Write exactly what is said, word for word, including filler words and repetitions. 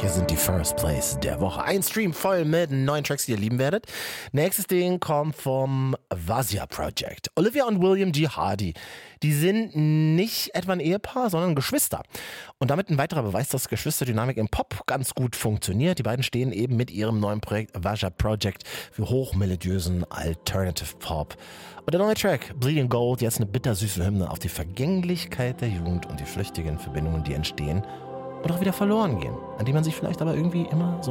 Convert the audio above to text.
Hier sind die First Place der Woche. Ein Stream voll mit neuen Tracks, die ihr lieben werdet. Nächstes Ding kommt vom Vazia Project. Olivia und William G. Hardy. Die sind nicht etwa ein Ehepaar, sondern Geschwister. Und damit ein weiterer Beweis, dass Geschwisterdynamik im Pop ganz gut funktioniert. Die beiden stehen eben mit ihrem neuen Projekt Vazia Project für hochmelodiösen Alternative Pop. Und der neue Track, Bleeding Gold, jetzt eine bittersüße Hymne auf die Vergänglichkeit der Jugend und die flüchtigen Verbindungen, die entstehen und auch wieder verloren gehen, an die man sich vielleicht aber irgendwie immer so